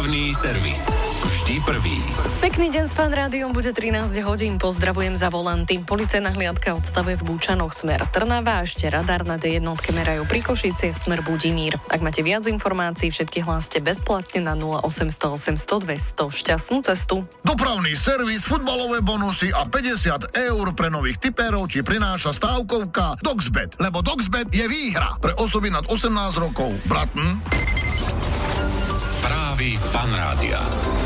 Dopravný servis. Vždy prvý. Pekný deň s Fan Rádiom, bude 13 hodín, pozdravujem za volanty. Policajná hliadka odstavuje v Búčanoch smer Trnava, a ešte radár na D1 merajú pri Košiciach smer Budimír. Ak máte viac informácií, všetky hláste bezplatne na 0800 800 200. Šťastnú cestu. Dopravný servis, futbalové bonusy a 50 eur pre nových tipérov ti prináša stávkovka Doxbet, lebo Doxbet je výhra pre osoby nad 18 rokov. Bratn? Správy Fan Rádia.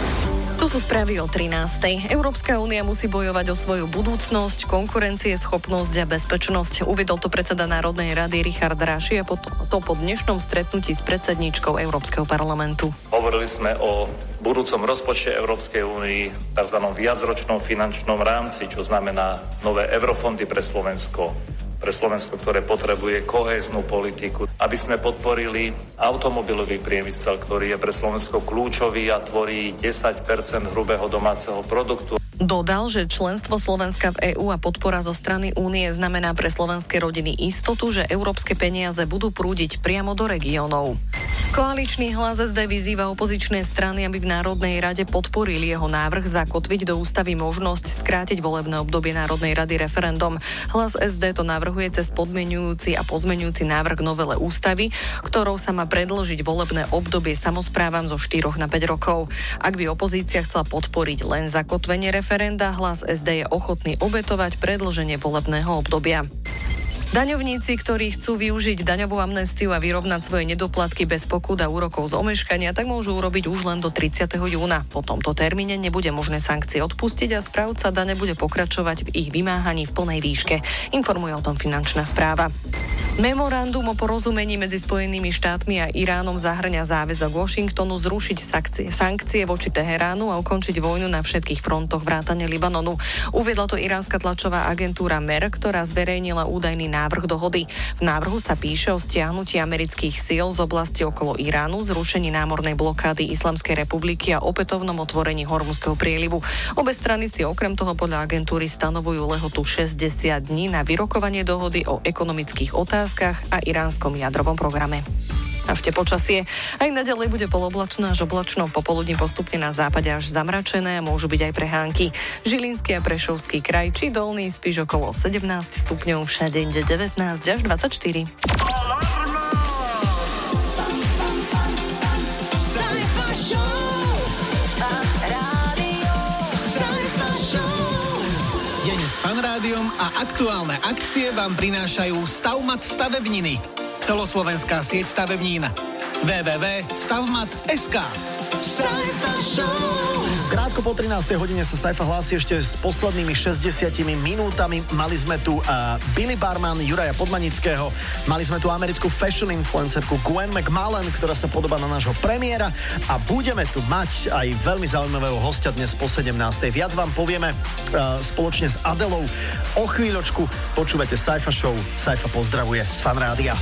Tu sú správy o 13. Európska únia musí bojovať o svoju budúcnosť, konkurencieschopnosť a bezpečnosť. Uvedol to predseda Národnej rady Richard Raši a to po dnešnom stretnutí s predsedníčkou Európskeho parlamentu. Hovorili sme o budúcom rozpočte Európskej únii, tzv. Viacročnom finančnom rámci, čo znamená nové eurofondy pre Slovensko, ktoré potrebuje kohéznu politiku, aby sme podporili automobilový priemysel, ktorý je pre Slovensko kľúčový a tvorí 10% hrubého domáceho produktu. Dodal, že členstvo Slovenska v EÚ a podpora zo strany Únie znamená pre slovenské rodiny istotu, že európske peniaze budú prúdiť priamo do regiónov. Koaličný Hlas SD vyzýva opozičné strany, aby v Národnej rade podporili jeho návrh zakotviť do ústavy možnosť skrátiť volebné obdobie Národnej rady referendum. Hlas SD to navrhuje cez podmienujúci a pozmeňujúci návrh novele ústavy, ktorou sa má predĺžiť volebné obdobie samosprávam zo 4 na 5 rokov. Ak by opozícia chcela podporiť len zakotvenie referenda, Hlas SD je ochotný obetovať predĺženie volebného obdobia. Daňovníci, ktorí chcú využiť daňovú amnestiu a vyrovnať svoje nedoplatky bez pokút a úrokov z omeškania, tak môžu urobiť už len do 30. júna. Po tomto termíne nebude možné sankcie odpustiť a správca dane bude pokračovať v ich vymáhaní v plnej výške. Informuje o tom Finančná správa. Memorandum o porozumení medzi Spojenými štátmi a Iránom zahŕňa záväzok Washingtonu zrušiť sankcie voči Teheránu a ukončiť vojnu na všetkých frontoch vrátane Libanonu. Uviedla to iránska tlačová agentúra MER, ktorá zverejnila údajný návrh dohody. V návrhu sa píše o stiahnutí amerických síl z oblasti okolo Iránu, zrušení námornej blokády Islamskej republiky a opätovnom otvorení Hormuzského prielivu. Obe strany si okrem toho podľa agentúry stanovujú lehotu 60 dní na vyrokovanie dohody o ekonomických otázkach a iránskom jadrovom programe. A ešte počasie. Aj naďalej bude poloblačno až oblačno, popoludní postupne na západe až zamračené, môžu byť aj prehánky. Žilinský a Prešovský kraj či Dolný Spiš okolo 17 stupňov, všade inde 19 až 24. Deň s Fan Rádiom a aktuálne akcie vám prinášajú Stavmat stavebniny. Celoslovenská sieť stavebnín. www.stavmat.sk. Krátko po 13. hodine sa Saifa hlási ešte s poslednými 60 minútami. Mali sme tu Billy Barman, Juraja Podmanického, mali sme tu americkú fashion influencerku Gwen McMullen, ktorá sa podobá na nášho premiéra, a budeme tu mať aj veľmi zaujímavého hostia dnes po 17. Viac vám povieme spoločne s Adelou o chvíľočku. Počúvate Saifa Show. Saifa pozdravuje z Fan Rádia.